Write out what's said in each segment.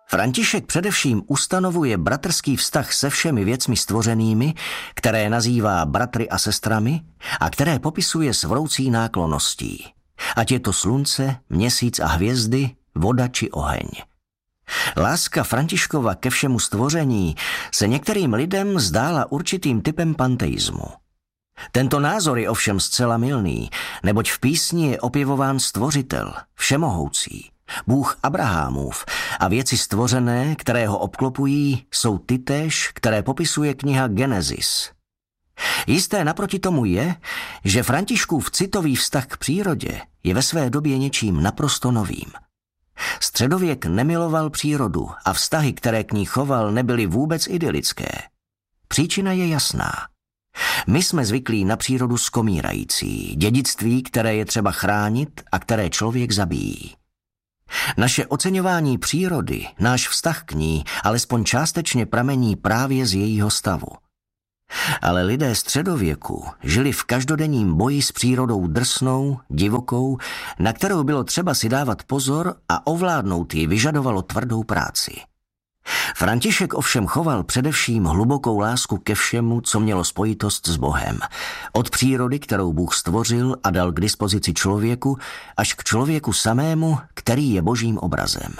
František především ustanovuje bratrský vztah se všemi věcmi stvořenými, které nazývá bratry a sestrami a které popisuje s vroucí náklonností. Ať je to slunce, měsíc a hvězdy, voda či oheň. Láska Františkova ke všemu stvoření se některým lidem zdála určitým typem panteismu. Tento názor je ovšem zcela mylný, neboť v písni je opěvován Stvořitel, všemohoucí, Bůh Abrahamův a věci stvořené, které ho obklopují, jsou tytéž, které popisuje kniha Genesis. Jisté naproti tomu je, že Františkův citový vztah k přírodě je ve své době něčím naprosto novým. Středověk nemiloval přírodu a vztahy, které k ní choval, nebyly vůbec idylické. Příčina je jasná. My jsme zvyklí na přírodu skomírající, dědictví, které je třeba chránit a které člověk zabíjí. Naše oceňování přírody, náš vztah k ní, alespoň částečně pramení právě z jejího stavu. Ale lidé středověku žili v každodenním boji s přírodou drsnou, divokou, na kterou bylo třeba si dávat pozor a ovládnout ji vyžadovalo tvrdou práci. František ovšem choval především hlubokou lásku ke všemu, co mělo spojitost s Bohem. Od přírody, kterou Bůh stvořil a dal k dispozici člověku, až k člověku samému, který je Božím obrazem.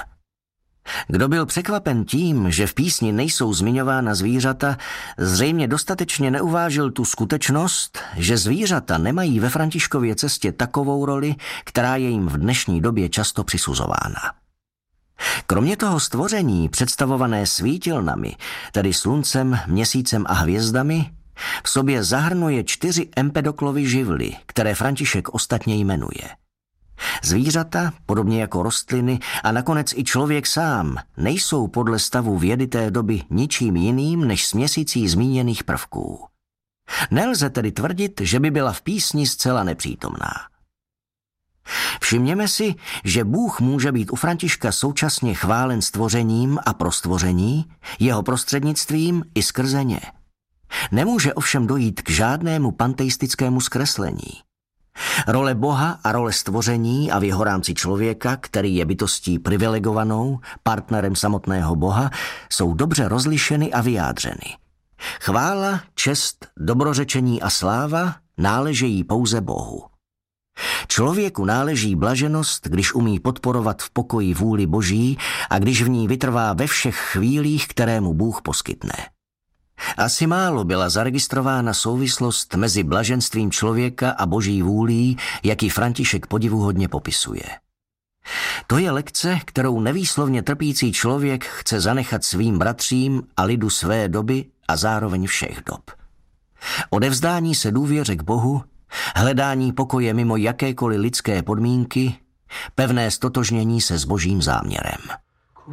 Kdo byl překvapen tím, že v písni nejsou zmiňována zvířata, zřejmě dostatečně neuvážil tu skutečnost, že zvířata nemají ve Františkově cestě takovou roli, která je jim v dnešní době často přisuzována. Kromě toho stvoření, představované svítilnami, tedy sluncem, měsícem a hvězdami, v sobě zahrnuje 4 Empedoklovy živly, které František ostatně jmenuje. Zvířata, podobně jako rostliny a nakonec i člověk sám, nejsou podle stavu vědy té doby ničím jiným než směsicí zmíněných prvků. Nelze tedy tvrdit, že by byla v písni zcela nepřítomná. Všimněme si, že Bůh může být u Františka současně chválen stvořením a pro stvoření, jeho prostřednictvím i skrze ně. Nemůže ovšem dojít k žádnému panteistickému zkreslení. Role Boha a role stvoření a v jeho rámci člověka, který je bytostí privilegovanou, partnerem samotného Boha, jsou dobře rozlišeny a vyjádřeny. Chvála, čest, dobrořečení a sláva náležejí pouze Bohu. Člověku náleží blaženost, když umí podporovat v pokoji vůli Boží a když v ní vytrvá ve všech chvílích, které mu Bůh poskytne. Asi málo byla zaregistrována souvislost mezi blaženstvím člověka a Boží vůlí, jaký František podivuhodně popisuje. To je lekce, kterou nevýslovně trpící člověk chce zanechat svým bratřím a lidu své doby a zároveň všech dob. Odevzdání se důvěře k Bohu, hledání pokoje mimo jakékoliv lidské podmínky, pevné stotožnění se s Božím záměrem.